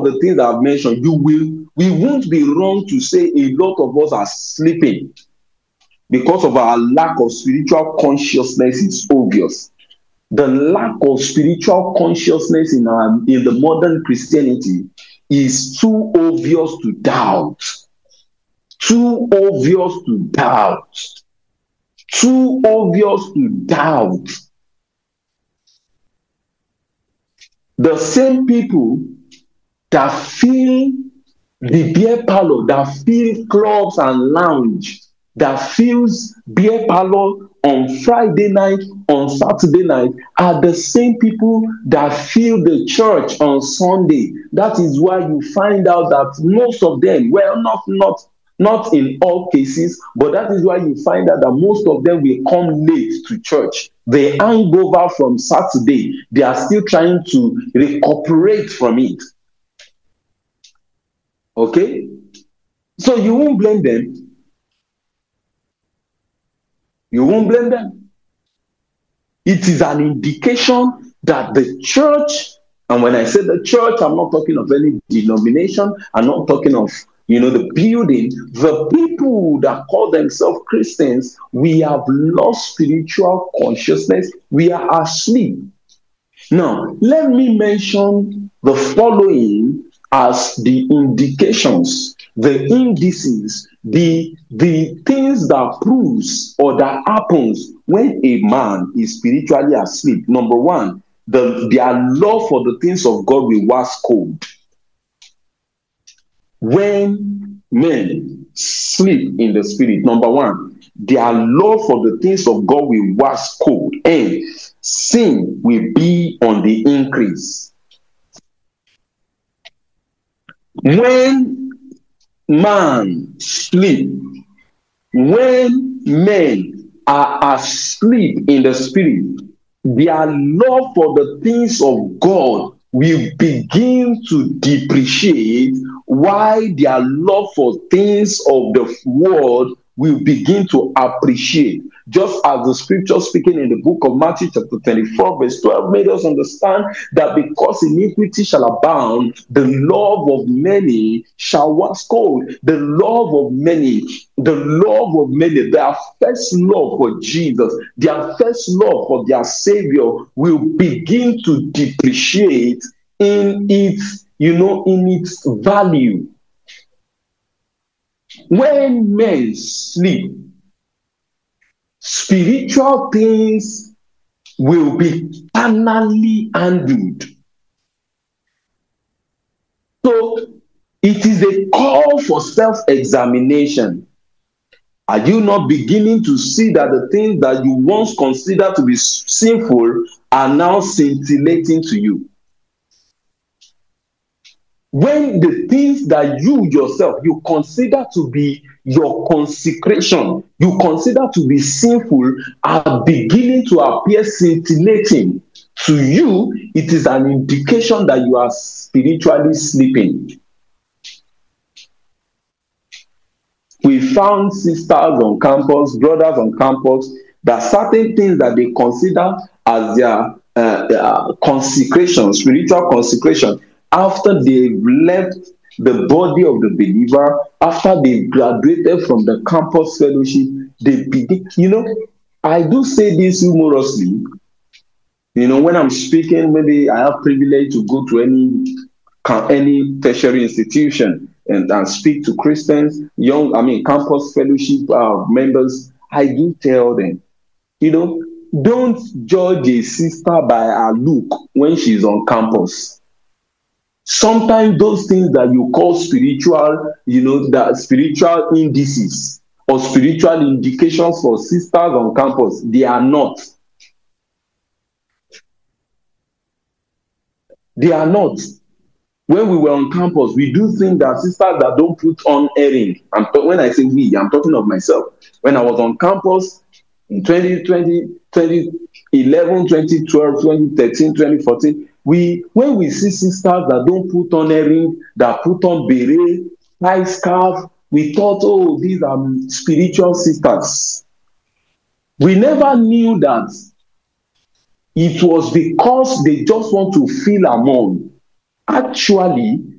the things I've mentioned, we won't be wrong to say a lot of us are sleeping because of our lack of spiritual consciousness. Is obvious. The lack of spiritual consciousness in the modern Christianity is too obvious to doubt. Too obvious to doubt. Too obvious to doubt. The same people that fill the beer parlor, that fill clubs and lounge, that fills beer parlor on Friday night, on Saturday night, are the same people that fill the church on Sunday. That is why you find out that most of them, well, not in all cases, but that is why you find out that most of them will come late to church. They hangover from Saturday. They are still trying to recuperate from it. Okay? So you won't blame them. You won't blame them. It is an indication that the church, and when I say the church, I'm not talking of any denomination. I'm not talking of, the building. The people that call themselves Christians, we have lost spiritual consciousness. We are asleep. Now, let me mention the following as the indications, the indices, the things that proves or that happens when a man is spiritually asleep. Number one, their love for the things of God will wax cold. When men sleep in the spirit, number one, their love for the things of God will wax cold, and sin will be on the increase. When man sleep, when men are asleep in the spirit, their love for the things of God will begin to depreciate, while their love for things of the world will begin to appreciate. Just as the scripture speaking in the book of Matthew chapter 24 verse 12 made us understand that because iniquity shall abound, the love of many shall wax cold. The love of many, their first love for Jesus, their first love for their Savior will begin to depreciate in its, in its value. When men sleep, spiritual things will be carnally handled. So it is a call for self-examination. Are you not beginning to see that the things that you once considered to be sinful are now scintillating to you? When the things that you yourself, you consider to be your consecration, you consider to be sinful, are beginning to appear scintillating to you, it is an indication that you are spiritually sleeping. We found sisters on campus, brothers on campus, that certain things that they consider as their consecration, spiritual consecration, after they've left the body of the believer, after they've graduated from the campus fellowship, they begin, I do say this humorously, when I'm speaking, maybe I have privilege to go to any tertiary institution and speak to Christians, campus fellowship members. I do tell them, don't judge a sister by her look when she's on campus. Sometimes those things that you call spiritual, that spiritual indices or spiritual indications for sisters on campus, they are not. They are not. When we were on campus, we do think that sisters that don't put on earring, when I say we, I'm talking of myself. When I was on campus in 2020, 2011, 2012, 2013, 2014, when we see sisters that don't put on earring, that put on beret, high scarf, we thought, oh, these are spiritual sisters. We never knew that it was because they just want to feel among. Actually,